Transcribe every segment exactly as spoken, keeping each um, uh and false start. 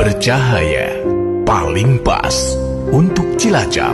bercahaya, paling pas untuk Cilacap.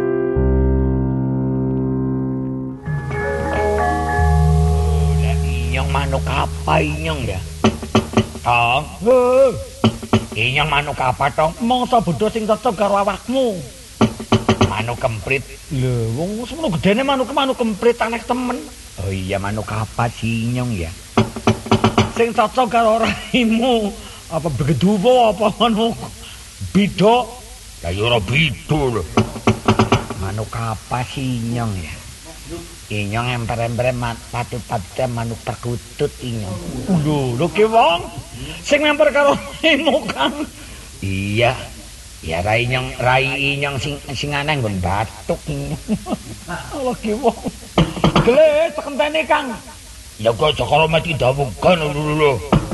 Inyong manuk apa inyong ya? Tong. Heh. Inyong manuk apa tong? Mangsa bodho sing cocok karo awakmu. Manuk kemprit. Lho, wong semono gedene manuk manuk kemprit aneh temen. Oh iya, manuk apa sih inyong ya? Sing cocok karo raimu. Apa begeduwo apa manuk bidok? Ya ora bidok lho. Manuk apa sih inyong ya? Inyong emper-emper patut-patut manuk perkutut inyong. Lho, lho ki wong sing emper karo raimu kan. Iya. Ya rai inyong rai inyong sing sing aneh nggon batuk inyong. Allah ki wong. Gele tekentene Kang. Ya kok Jakara mati dawuhkan lho.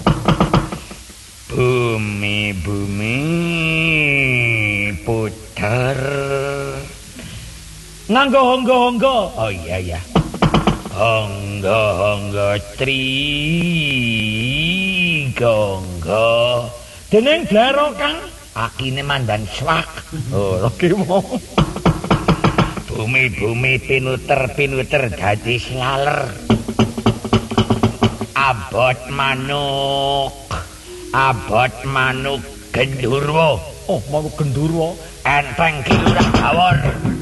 Bumi bumi putar nganggo honggo-honggo. Oh iya ya. Honggo-honggo tri gonggo Dening blero Kang akine mandan swak. Oh ki wong. Bumi-bumi pinuter-pinuter dadi slaler. Abot manuk. Abot manuk gendurwo. Oh, manuk gendurwo. Enteng ki lurah gawon.